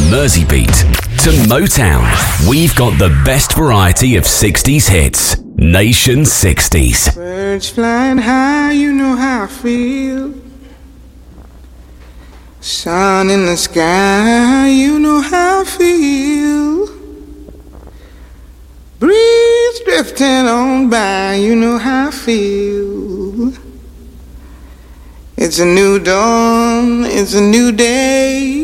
Merseybeat to Motown, we've got the best variety of 60s hits. Nation 60s. Birds flying high, you know how I feel. Sun in the sky, you know how I feel. Breeze drifting on by, you know how I feel. It's a new dawn, it's a new day.